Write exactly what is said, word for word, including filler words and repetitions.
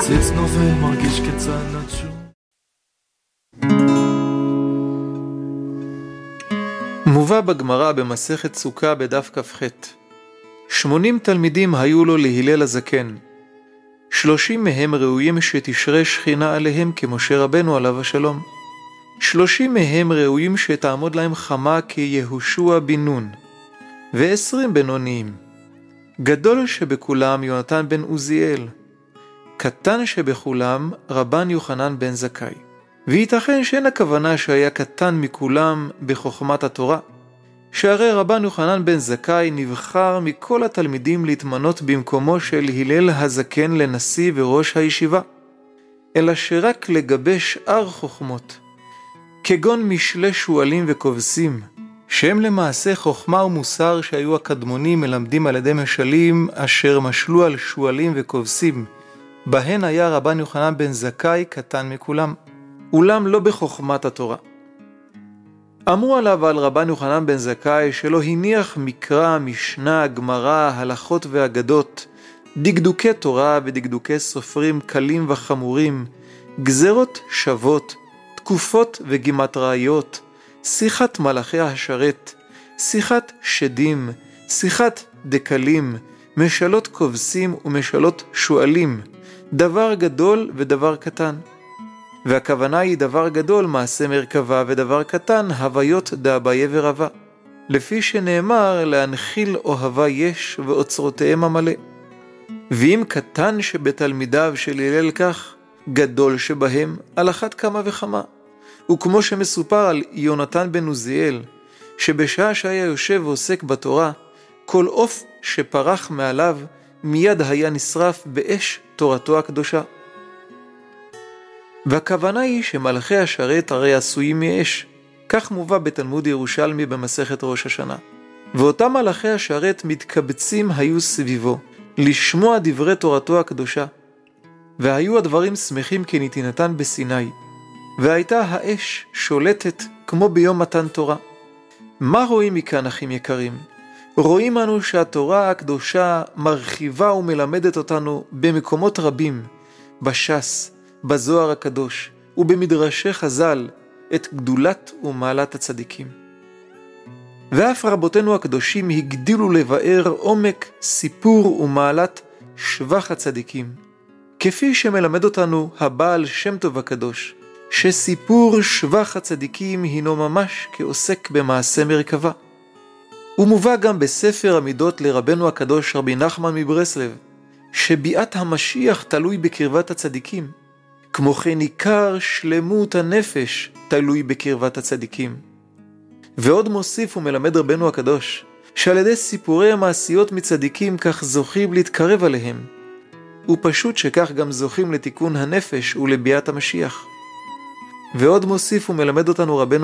ציץ נופל מרגיש כצעד שום. מובא בגמרא במסכת סוכה בדף כ"ח. שמונים תלמידים היו לו להלל הזקן. שלושים מהם ראויים שתשרה שכינה עליהם כמשה רבנו עליו השלום. שלושים מהם ראויים שתעמוד להם חמה כיהושע בן נון. ועשרים בינוניים. גדול שבכולם יונתן בן עוזיאל. קטן שבכולם רבן יוחנן בן זכאי. וייתכן שאין הכוונה שהיה קטן מכולם בחוכמת התורה, שהרי רבן יוחנן בן זכאי נבחר מכל התלמידים להתמנות במקומו של הלל הזקן לנשיא וראש הישיבה, אלא שרק לגבי שאר חוכמות, כגון משלי שואלים וכובסים, שהם למעשה חוכמה ומוסר שהיו הקדמונים מלמדים על ידי משלים אשר משלו על שואלים וכובסים, בהן היה רבן יוחנן בן זכאי קטן מכולם, אולם לא בחוכמת התורה. אמרו עליו על רבן יוחנן בן זכאי שלא הניח מקרא, משנה, גמרא, הלכות ואגדות, דקדוקי תורה ודקדוקי סופרים קלים וחמורים, גזרות שוות, תקופות וגימטראיות, שיחת מלאכי השרת, שיחת שדים, שיחת דקלים, משלות כובסים ומשלות שואלים, דבר גדול ודבר קטן. והכוונה היא דבר גדול מעשה מרכבה ודבר קטן הוויות דאביה ורבה, לפי שנאמר להנחיל אוהבה יש ואוצרותיהם המלא. ואם קטן שבתלמידיו של הלל כך, גדול שבהם על אחת כמה וכמה. וכמו שמסופר על יונתן בן עוזיאל, שבשעה שהיה יושב ועוסק בתורה, כל עוף שפרח מעליו מיד היה נשרף באש תורתו הקדושה. והכוונה היא שמלאכי השרת הרי עשויים מאש, כך מובא בתלמוד ירושלמי במסכת ראש השנה. ואותם מלאכי השרת מתקבצים היו סביבו, לשמוע דברי תורתו הקדושה, והיו הדברים שמחים כנתינתן בסיני, והייתה האש שולטת כמו ביום מתן תורה. מה רואים מכאן אחים יקרים? רואים אנו שהתורה הקדושה מרחיבה ומלמדת אותנו במקומות רבים, בש"ס, בזוהר הקדוש ובמדרשי חז"ל, את גדולת ומעלת הצדיקים. ואף רבותינו הקדושים הגדילו לבאר עומק סיפור ומעלת שבח הצדיקים, כפי שמלמד אותנו הבעל שם טוב הקדוש, שסיפור שבח הצדיקים הינו ממש כעוסק במעשה מרכבה. הוא מובא גם בספר המידות לרבנו הקדוש רבי נחמן מברסלב, שביאת המשיח תלוי בקרבת הצדיקים, כמו כן עיקר שלמות הנפש תלוי בקרבת הצדיקים. ועוד מוסיף ומלמד רבנו הקדוש, שעל ידי סיפורי המעשיות מצדיקים כך זוכים להתקרב עליהם, ופשוט שכך גם זוכים לתיקון הנפש ולביאת המשיח. ועוד מוסיף ומלמד אותנו רבנו